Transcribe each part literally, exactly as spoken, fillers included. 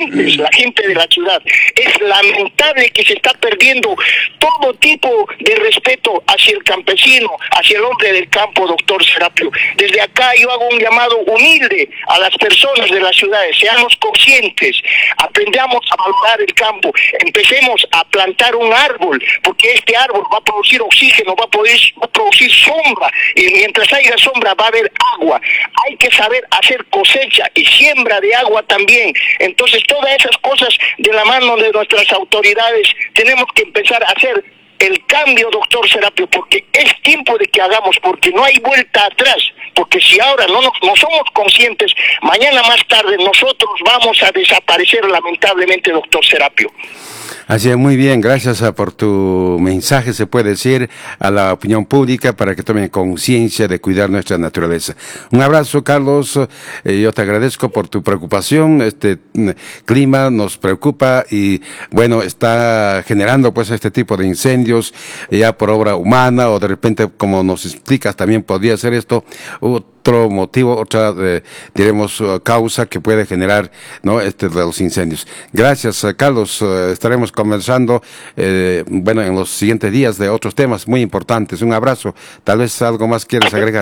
conscientes, la gente de la ciudad. Es lamentable que se está perdiendo todo tipo de respeto hacia el campesino, hacia el hombre del campo, doctor Serapio. Desde acá yo hago un llamado humilde a las personas de las ciudades, seamos conscientes, aprendamos a valorar el campo, empecemos a plantar un árbol, porque este árbol va a producir oxígeno, va a, poder, va a producir sombra, y mientras haya sombra va a haber agua. Hay que saber hacer cosecha y siembra de agua también. Entonces todas esas cosas de la mano de nuestras autoridades tenemos que empezar a hacer el cambio, doctor Serapio, porque es tiempo de que hagamos, porque no hay vuelta atrás, porque si ahora no, nos, no somos conscientes, mañana más tarde nosotros vamos a desaparecer lamentablemente, doctor Serapio. Así es, muy bien, gracias por tu mensaje, se puede decir, a la opinión pública para que tomen conciencia de cuidar nuestra naturaleza. Un abrazo, Carlos, eh, yo te agradezco por tu preocupación, este mm, clima nos preocupa y, bueno, está generando pues este tipo de incendios, ya por obra humana o de repente, como nos explicas, también podría ser esto otro motivo, otra, eh, diremos, uh, causa que puede generar, ¿no?, este de los incendios. Gracias, uh, Carlos, uh, estaremos conversando, eh, bueno, en los siguientes días de otros temas muy importantes. Un abrazo. Tal vez algo más quieres agregar.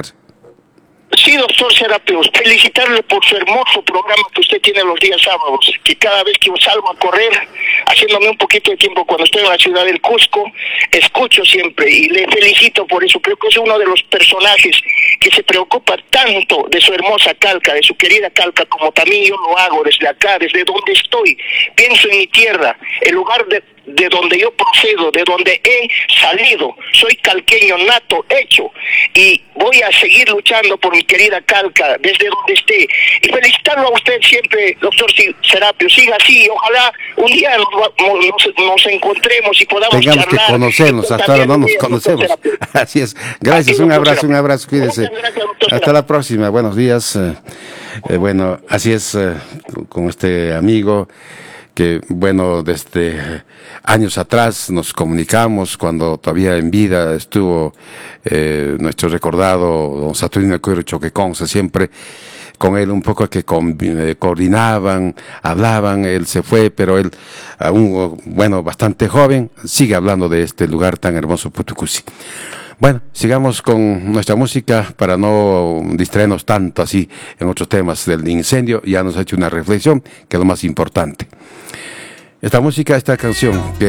Sí, doctor Serapio, felicitarle por su hermoso programa que usted tiene los días sábados, que cada vez que yo salgo a correr, haciéndome un poquito de tiempo cuando estoy en la ciudad del Cusco, escucho siempre y le felicito por eso. Creo que es uno de los personajes que se preocupa tanto de su hermosa Calca, de su querida Calca, como también yo lo hago desde acá, desde donde estoy. Pienso en mi tierra, el lugar de de donde yo procedo, de donde he salido. Soy calqueño nato, hecho, y voy a seguir luchando por mi querida Calca, desde donde esté. Y felicitarlo a usted siempre, doctor Serapio. Siga así, ojalá un día nos, nos, nos encontremos y podamos Tengamos charlar. que conocernos, hasta ahora no nos conocemos. Así es. Gracias, un abrazo, un abrazo, cuídese. Hasta la próxima, buenos días. Eh, eh, bueno, así es, eh, con este amigo que, bueno, desde años atrás nos comunicamos, cuando todavía en vida estuvo eh, nuestro recordado don Saturnino Cuero Choqueconza, siempre con él un poco que con, eh, coordinaban, hablaban, él se fue, pero él, aún, bueno, bastante joven, sigue hablando de este lugar tan hermoso, Putucusi. Bueno, sigamos con nuestra música para no distraernos tanto así en otros temas del incendio. Ya nos ha hecho una reflexión, que es lo más importante. Esta música, esta canción, que